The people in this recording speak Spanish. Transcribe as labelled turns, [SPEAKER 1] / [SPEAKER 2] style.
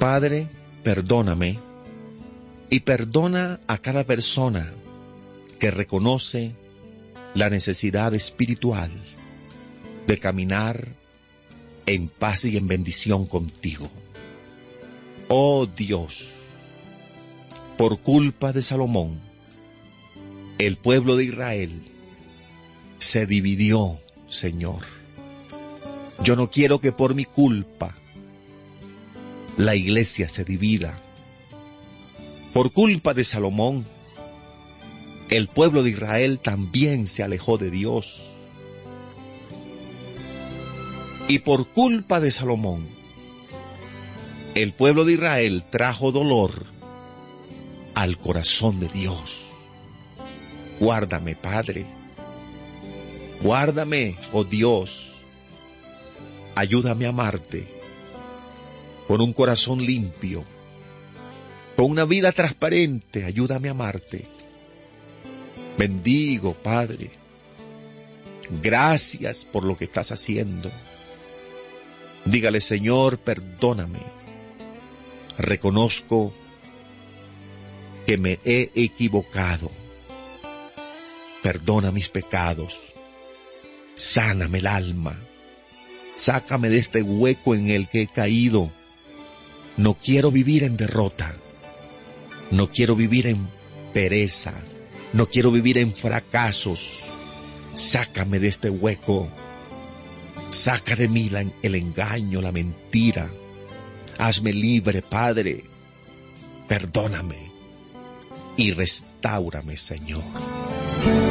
[SPEAKER 1] Padre, perdóname y perdona a cada persona que reconoce la necesidad espiritual de caminar en paz y en bendición contigo. Oh Dios, por culpa de Salomón, el pueblo de Israel se dividió, Señor. Yo no quiero que por mi culpa la iglesia se divida. Por culpa de Salomón, el pueblo de Israel también se alejó de Dios. Y por culpa de Salomón, el pueblo de Israel trajo dolor al corazón de Dios. Guárdame, Padre. Guárdame, oh Dios. Ayúdame a amarte con un corazón limpio, con una vida transparente. Ayúdame a amarte. Bendigo, Padre. Gracias por lo que estás haciendo. Dígale, Señor, perdóname. Reconozco que me he equivocado. Perdona mis pecados. Sáname el alma. Sácame de este hueco en el que he caído. No quiero vivir en derrota. No quiero vivir en pereza. No quiero vivir en fracasos. Sácame de este hueco. Saca de mí el engaño, la mentira. Hazme libre, Padre. Perdóname y restáurame, Señor.